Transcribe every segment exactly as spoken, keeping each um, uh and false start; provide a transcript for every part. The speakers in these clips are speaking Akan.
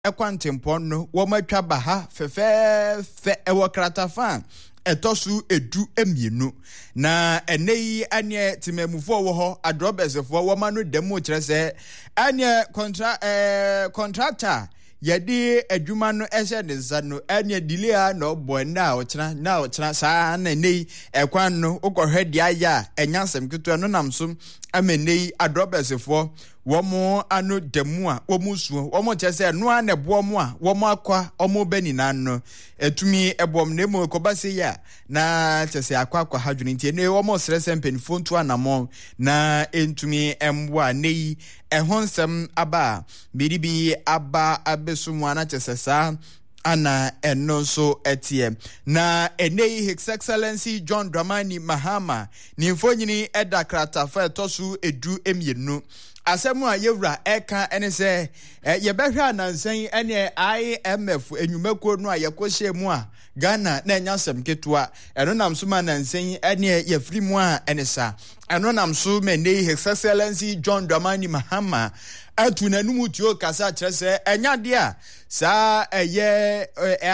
ekwantempo no wo matwa ba ha fefe fe ewo kratafa etosu edu emienu na enei ane timemufo wo ho adrobesefo wo ma no demo kire se ane contra eh contractor yadi adwuma no ehye de nsa no ane delay na obo na ochira na ochira saa na nei ekwan no ukohwe dia ya enyansem keto no namso amenei adrobesefo womo anu demu a womu suo womo chese no ane boom a womo akwa omo bani nanno etumi ebom na emo kobase ya na chese akwa akwa hadwini ntie ne womo srese mpenifo ntu anamo na entumi emwa nei ehonsem aba biribi aba abesumu ana chese sa ana eno so etie na enei His Excellency John Dramani Mahama ni mfonyini eda kratafa etosu edu emienu asemu a yewura eka ene se yebehwa anansan ene I M F enyumako no a yekohye mu a Ghana na enyasem ketua eno namso ma nansan ene yefri mu a ene sa eno namso menei His Excellency John Dramani Mahama atu nanumu tuo kasa kyerese enyade a sa eye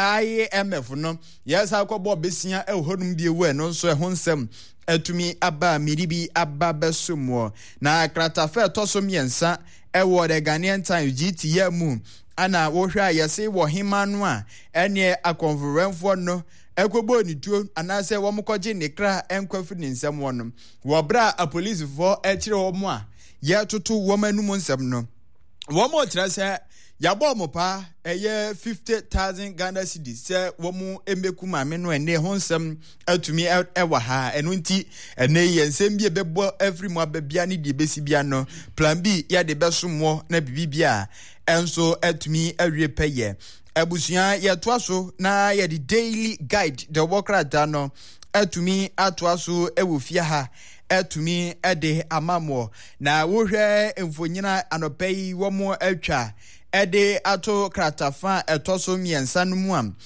I M F no yesa akobo besia ehonum bi ewu eno nso ehonsem etumi aba miribi aba besumo na kratafa toso miensa ewo de Ghanaian Times G T ya mu ana wo hwa yese wo himanu a ene akonferenfo no ekobo ni tuo anase wo mkoje nekra enkwafi ni nsem wono wo bra a police for ekire wo mu a ye tutu wo manum nsem no wo mo kire se yabo mo pa eye fifty thousand Ghana cedis se wo mu emeku ma me no ene ho nsem atumi ewa ha eno nti ene ye nsem bi ebebo every mo ababia ne die besi bia no plan B ya de besomo na bibibia enso atumi awie peye abusuan ye toaso na ye the daily guide the worker dano atumi atoaso ewofia ha atumi ede amamo na wohwe emfonyina anopai wo mo atwa ede ato kratafa etoso miensa no mu am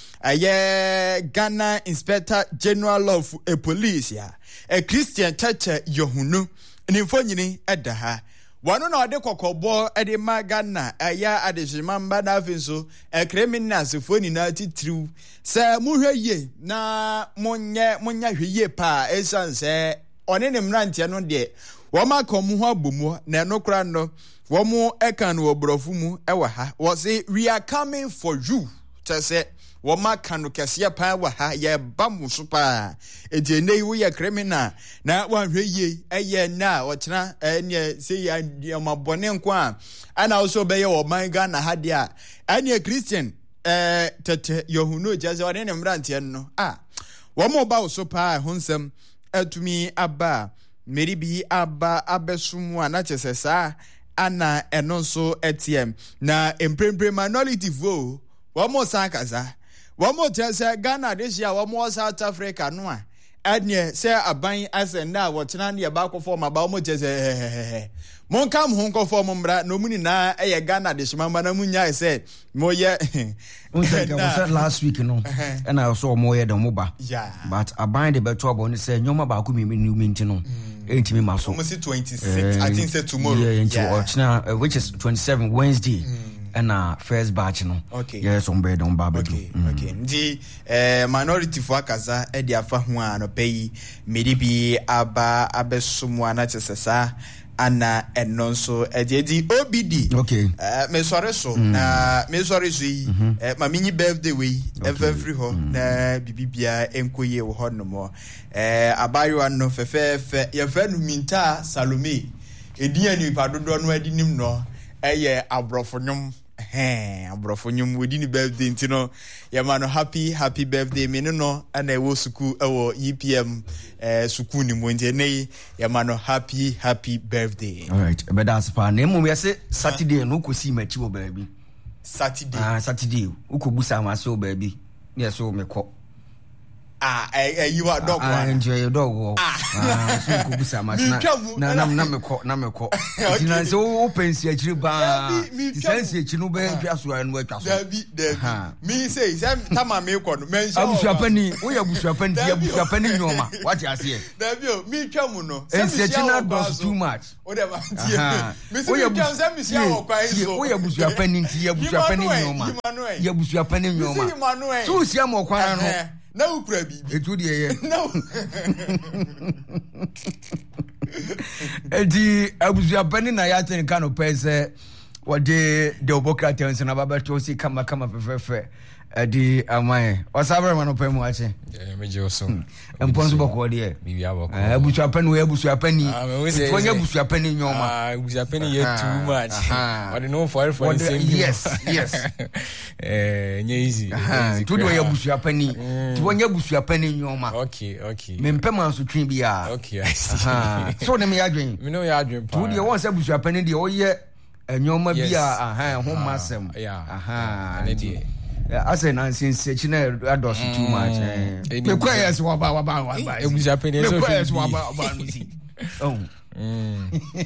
aye Ghana Inspector General of a Police ya a Christian Chacha Yohunu nimfonyini eda ha wano na ode kokobo ede magana aya adejimamba na afinso e criminals foni na titru se muhwe ye na monye monye hweye pa esanse one ne mrantie no de wo makom ho abomu na enokra no wo mu ekan wo brofu mu ewa ha wo say we are coming for you to say wo makano kese pa wa ha ye bamu so pa eje nei wo ye criminal na wa hweye eye na wo kira ene say ya mabone nko a ana also be ye wo man Ghana ha dia ene Christian eh tete Yohunu jaze wo ne mrantie no ah wo mo ba so pa honsem atumi aba meribi aba abesumu ana chesesa ana enonso etiem na emprempre minority vo wamo sankaza wamo tese Ghana this year wamo South Africa no a anye se aban asenda wo tena ne ba ko form aba wamo tese mon kam hon ko form mbra no muni na eye Ghana this mama na munya se moye unse ka said last week no and I saw moye de moba yeah but aban de beto abo ni se nyoma ba ko mi mi minti no enti mi maso almost twenty-six uh, I think say tomorrow yeah, yeah. Ochina, uh, which is twenty-seven Wednesday mm. and uh first batch no okay yes on bed on barbecue okay mm. okay ndi eh minority for akaza e dia fa ho a no pay medibi aba abesumu ana chesesa ana enonso ededi O B D okay eh me sorry so mm. na me sorry so yi mm-hmm. eh ma mini birthday we okay. every ho mm. na bibibia enkoye wo ho no mo eh abayo no fefefe ye fa nu minta Salome edian ni padodo no adinim no eye abrofonyum eh abrofonyum wodi ni birthday ntino ye ma no happy happy birthday me no ana ewo suku ewo E P M eh suku ni mo nje nei ye ma no happy happy birthday. All right, but that's fine. Nemu we say Saturday no ko si machi wo baby. Saturday ah Saturday uko busa ma so baby yes so me ko ah eh you are dog I enjoy your dog. Ah, so go busa mas na na na me ko na me ko. Tina so open si achiri ba. Ti sense echi no be twa so anu atwa so. Dabi dabi. Me say say tama me ko no mention. Abusuapani, wo ya busuapani, ya busuapani nyoma. What you say? Dabi o me twa mu no. Say China does too much. O de ba tie. Me say me twa say me sia wo kwa so. Wo ya busuapani nti ya busuapani nyoma. Ya busuapani nyoma. So sia mo kwa no. Na ukura bibi etu de ye na edi abusuapani na ya tin kan opese wode de obokrata nso na baba to si kama kama fefefe edi amai wasabra mano pe mu ache eh meje oso emponso boko de bibi aboko abusuapani we abusuapani tonya abusuapani nyoma ah abusuapani ye too much what no for for the same yes yes eh nye easy to do ya abusuapani tonya abusuapani nyoma okay okay me mpema so twen bia okay I see so ne me adwen me no ya adwen pa to de won se abusuapani de oye nyoma bia aha ho masem aha ne de I say nonsense china ados too much eh me kwa yes wa ba wa ba wa ba e bu Japan so me kwa yes wa ba wa no si oh mm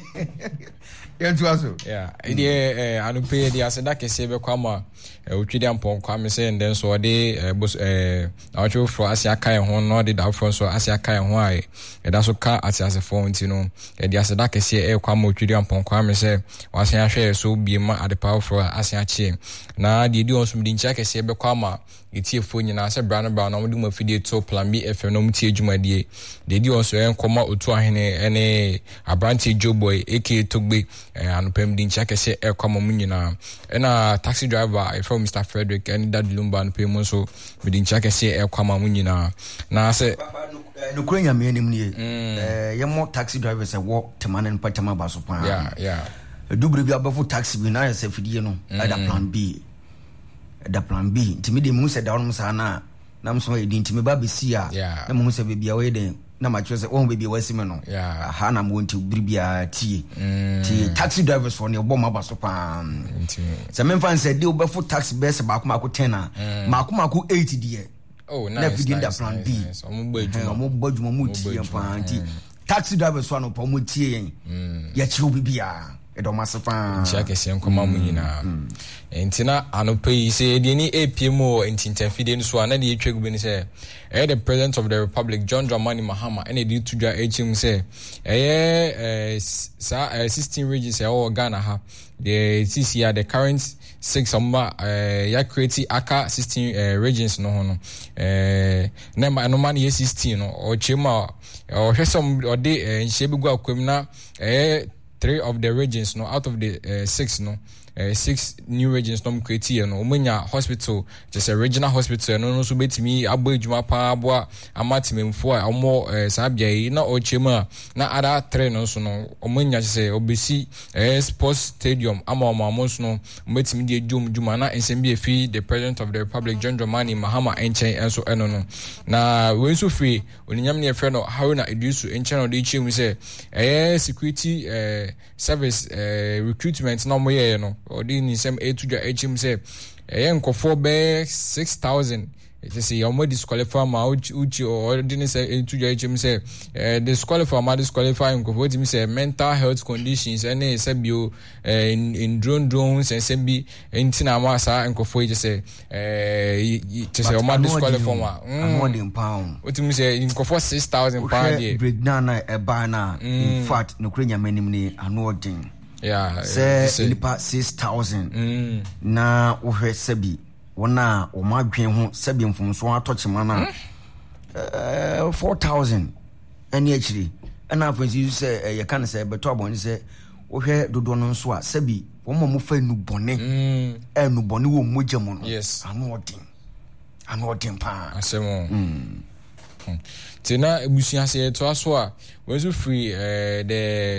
yentu aso yeah ide eh anupe de aseda kese be kwama otwidi ampon kwame se nden so de eh awcho fro asia kan ho no de da fro so asia kan ho ai e da so ka asia fo nti no e de aseda kese e kwama otwidi ampon kwame se wasia hwe so biema ade power fro asia chi na de di on so mdi ncha kese be kwama etie fo nyina se brano brano mo de mo fidie to plan B F M no mtie adwumadie de di on so en koma otu ahene ene abranti Joboy aka Togbe anopem din chake se e kwama mu nyina na taxi driver e from Mister Frederick and Dad Lumba anopem mu so din chake se e kwama mu nyina na se no kwenya me anim nie eh yemo taxi driver se wo temanen patama baso pa yeah yeah dubure bi abafo taxi bi na se fidie no ada plan B da plan B ntimi de mu se da wonom sa na na mso e din ntimi ba be si a na mu se be bia we den na ma chose won be bia wasime no ha na mo nti biribia tie tie taxi drivers for ne obo ma baso pa se men fan se de obefo taxi bus ba kuma ko ten na ma kuma ko eight die oh nice na fidin da plan B omo gbadwuma omo gbadwuma mu tie pa nti taxi drivers for no pa mo tie yen ya chi obibia edo masepa nchake se nkoma mu nyina entina anope se de ni A P M o entinta fide so na de etwegu be ni se eh the president of the republic John Dramani Mahama and the to dra him say eh sa sixteen regions e o Ghana ha the C C R the current six amba eh ya create aka sixteen uh, regions no no eh na ma no man ye sixteen no o chema o hwesem o de nhyebigu akwam na eh three of the regions no out of the uh, six no uh, six new regions no create no omanya hospital just a regional hospital no no so betimi abo adwuma pa abo amatimemfo a omo uh, sabia yi na ochema na other three no so no omanya say obesi uh, sports stadium ama ama so no betimi de djum djuma na ensembia fi the president of the republic John Dramani Mahama enchen enso eno no na we so free oninyam ne efre no Haruna Idusu enchen no de chim say eh security uh, service uh, recruitment no mo ye no odi ni sem e to dwa him say eh nkofo be six thousand it say you mo disqualify ma uchi odi ni say e to dwa him say eh disqualify ma disqualify nkofo ti mi say mental health conditions any say bio in in drone drones and say bi entina ma sa nkofo e say eh ti say o ma disqualify ma more than pound what mi say nkofo six thousand pound here breakdown e ba na in fact no krenya manim ni ano odin yeah say ilipa six thousand mm. na uhwe sebi wona o madwen ho sebi mfumso atochema na eh four thousand any actually na afansi say ye kan say beto abon say uhwe dodo no nso a sebi wo mo fa nu bone mm. enu bone wo mogya mo no yes ano odin ano odin pa asemo mm tina ebusuase to aso a we so free eh the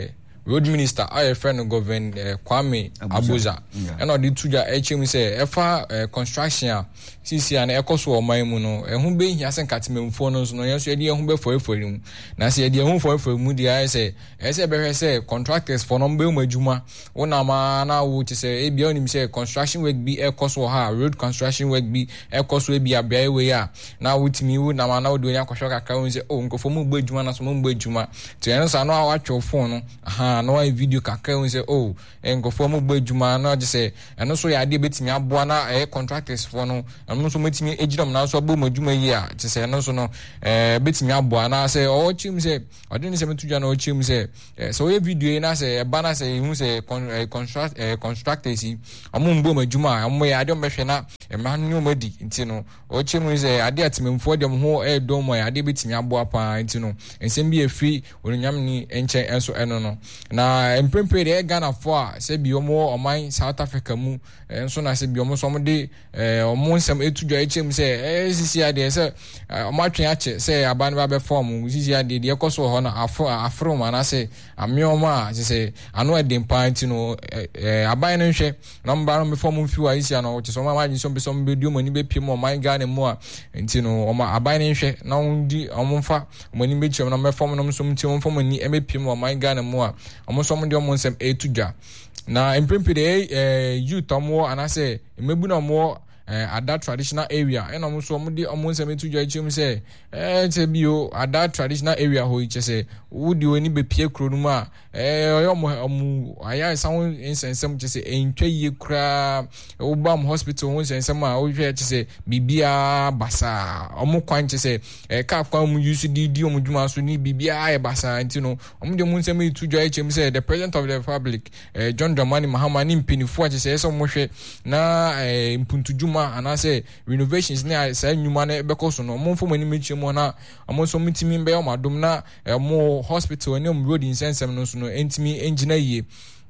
road minister our friend government uh, Kwame Abuja and on the tuja hm say efa uh, construction a sisi an ekoso o man mu no ehun be hia sen katememfo no no yenso ede ehun be forefori mu na se ede ehun forefori mu dia say ese be hwe say contractors for no be mu adwuma wona ma na wo ti say e bia onim say construction work bi ekoso ha road construction work bi ekoso e bia bia we ya na wutimi wo na ma na wo do nya kwhwe kakra wo say oh nkofo mu gba adwuma na so mu gba adwuma to yenso no a watwe phone no aha no a video kakra wo say oh nkofo mu gba adwuma na je say eno so ya ade betimi aboa na eh contractors for no no so metimi ejidom na so abo madwuma yi a te say no so no eh betimi aboa na say o chim say odi ni say metudwa na o chim say so we video na say ba na say hu say construct constructors yi amo mbo madwuma amo ya ade mbehwe na e ma nyu madi nti no o chim say ade atememfo dem ho e do mo ya ade betimi aboa pa nti no ensem bi efi onyam ni enche enso eno no na emprempre de Ghana for a say bi omo oman South Africa mu enso na say bi omo so mo de eh omo nsem etudwa echem say eh sisi ade say omo atwen ache say aban ba be form sisi ade de ekoso ho na afro afro ma na say amioma say ano edem point no eh aban no hwe number no be form mfi wa isi ana o che so ma ma so be so be dio mani be piem oman Ghana mu a enti no omo aban no hwe na undi omo mfa mani be chem na me form no so mti omo form ni e be piem oman Ghana mu a omo so mo de omo nsem etudwa na impempede eh youth omo anase mebu na omo eh at that traditional area and omo so omo de omo nsem etudwa echem say eh te bio at that traditional area ho iche say wudi oni be pie kro no ma eh omo omo aya san nsensem che say entwa ye kra obam hospital ho nsensem a o hwe che say bibia basa omo kwan che say eh ka kwa omo use di di omo dwuma so ni bibia e basa ntino omo de omo nsem etudwa echem say the president of the republic eh John Dramani Mahama ni mpinifo che say so mo hwe na eh mpuntudwuma anase renovations na say nyuma na bekoso no omo mfo mani mechi mo na omo so mitimi mbe o madom na mo hospital ne road insensem no so no entimi engineer yi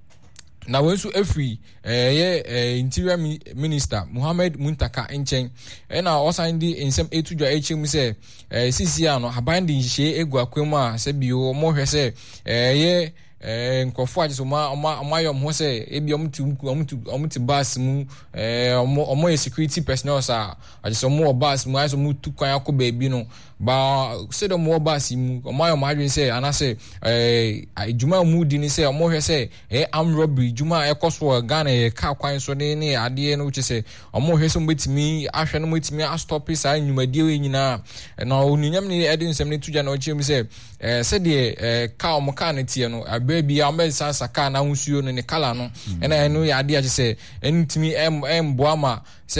na wensu every eh ye interior minister Mohammed Muntaka enchen e na osandi insem etudwa echem se eh sisi ano abandi nhye egu akwemu a se bio mo hwe se eh ye eh nkofo aje so ma ma yom ho se e bi omtu omtu omtu bus mu eh omo omo security personnel sa aje so mo bus mu aje so mu tu kwan akoba bi no ba se do mo bus mu omo yom adwen se anase eh ejuma mu di ni se omo hwe se eh am robbery juma ekoso Ghana e ka kwan so ne ne ade no che se omo hwe so mbetimi ahwe no mbetimi a stop sa nyumadie we nyina na onunyam ni edin sem ne tudwa na o chem se eh se de eh ka omo ka na tie no baby am sa saka na hunsuo no ne kala no ena enu ya ade a che se entimi em em boama se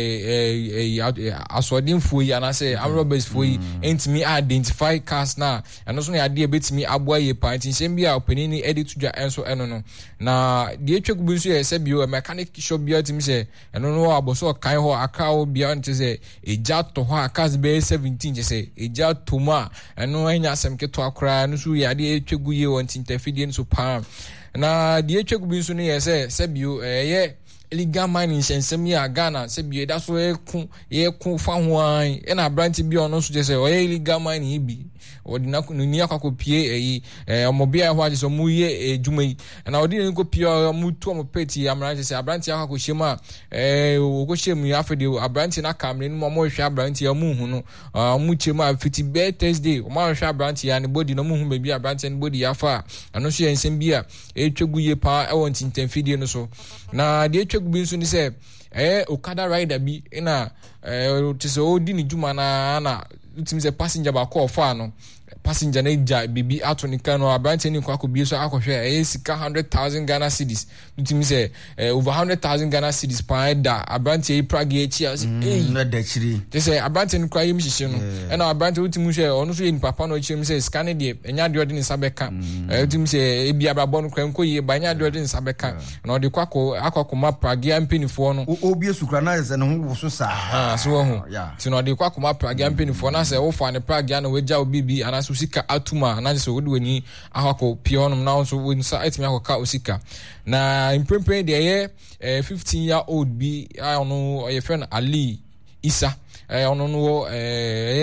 eh eh asodinfo yi ana se amrobes fo yi entimi identify cars na eno so ne ade betimi aboa ye pantin sem bia openini edit tudwa enso eno no na de etweku so ye se bio mechanic shop bia timi se eno no aboso kan ho akawo bia nte se eja to ho akas be seventeen je se eja toma eno anya sem ke to akra no so ye ade etwegu ye won tinterfidie so pa na de etweku so ne ye se se bio eh illegal mining nsensem ya Ghana se bi da so eku eku fa ho an e na branch bi ono so je se o illegal mining bi odi na no ni akakopie eyi eh omobia ho aje so mu ye ejuma yi na odi ni ko pie mu to mo peti amran je se branch akakohyema eh okohyem ya afede branch na kamre ni mo mo hwe branch ya mu hu no mu chema fiti be Thursday o ma hwe branch ya ne body no mu hu be bi branch ni body ya fa ano so ye nsem bi a etwegu ye pa e won tintemfidie no so na de bi nso ni se eh okada rider bi na eh tise odi ni juma na na timi se passenger ba call fa no passenger na ja bibi atonika no abante ni kwa ko bi so akohwe eh sika one hundred thousand Ghana cedis timi se eh, over one hundred thousand Ghana cedis pa da abante e Prague echi as eh na da chiri tise abante ni kwa yim hihye no e na abante utimi hwe ono so ye ni papa no echi mi se scan de enya de odi ni sabeka eh timi se e bia babọ no kwa nko ye banya de odi ni sabeka na odi kwa ko akoko ma Prague ampenifo no obi esukra na se no ho so sa ah so ho ti no odi kwa ko ma Prague ampenifo na se wo fa ne Prague na weja obibi ana usika atuma na so wodi wani ahako pionum na so woni sa etimi akoka usika na impempe de ye fifteen year old bi ono ye friend Ali Isa eh ono no eh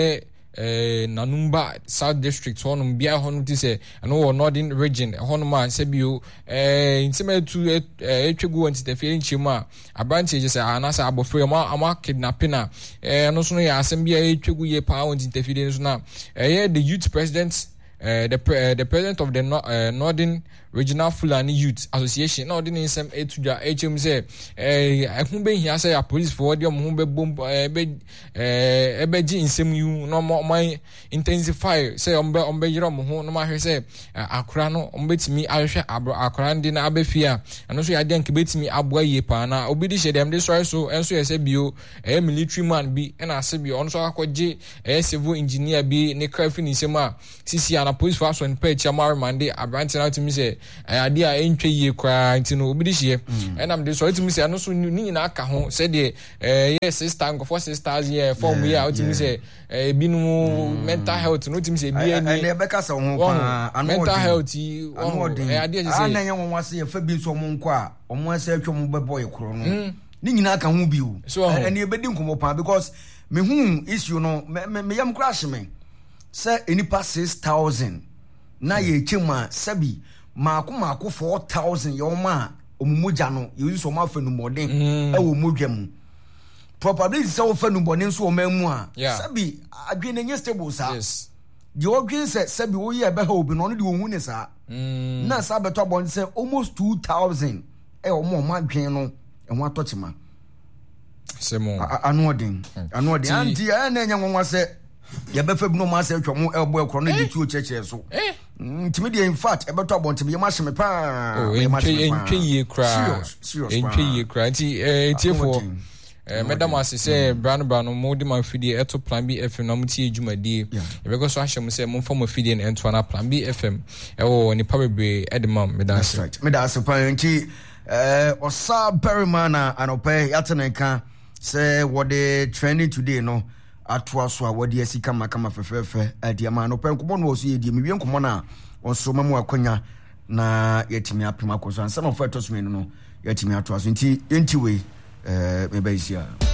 eh Nanumba South District honum bia honum ti say no wo Northern Region honum a se bio eh intima tu etwegu antitefe nchima abranche je say anasa abofre ma ama kidnapping na eh no so no ya asem bia etwegu ye pa antitefe de so na eh the youth president uh, the uh, the president of the no, uh, Northern Regional Fulani Youth Association now the name some e to ja H M say eh ehun be hia say police for dem ho be bom eh be eh e be gi nsem yu no my intensify say ombe ombe yiro mo ho no ma hwe say akora no ombe timi ahwe akora ndi na abefia eno so ya de nke betimi aboa ye pa na obi di she dem dey sorry so enso ye say bio eh military man bi na ase bi ono so akogye eh civil engineer bi ne craft ni nsem a sisi ana police for so en page amar mande abranti na timi say ade a entwe ye kwa nti no obi di hye enam de so timi say no so ni nyina aka ho say de eh yes sister go for sisters here form here out timi say eh binu mental health no timi say bi ani e be ka sa ho pa mental health eh ade say ana nya won wase fa bi so mo nko a omo ase atwa mo be boy kro no ni nyina aka ho bi o ene e be di nkomo pa because me hu issue no me yam crash me say enipa six thousand na ye chema sabi maako maako four thousand yoma omumuja no ye so ma fa numboden e wo modwam probably se wo fa numboden so o mamu a sabi adwene nye stable sa yes the odwin se sabi wo ye be ha obi no no de wo hu ne sa na sa beto abon se almost two thousand e o mo ma dwen no e ho atochima semo anu odin anu odin anti e na nya nwanwa se ya be fa bi no ma se atwa mo elbo ekro no de tu o cheche so eh ntimi de in fact ebeto abonte ye ma hye me pa ye ma hye me pa ye kra entwe ye kra nti eh tiefo eh madam asese brand brand mo de man fidie eto plan B F M na muti edwumadie e be go so ahye mo se mo fam fidie na ento na plan B F M e wo ni pa bebre edemam me da se me da se pa nti eh osa berryman anope yatenenka se what the trending today no atwa so a wodi asika makama fefefe adiama no pen komo no so yedi me wen komo na onso mamu akonya na yetimi apema koso ansa no fa to so no yetimi atwa so nti enti we eh me ba isia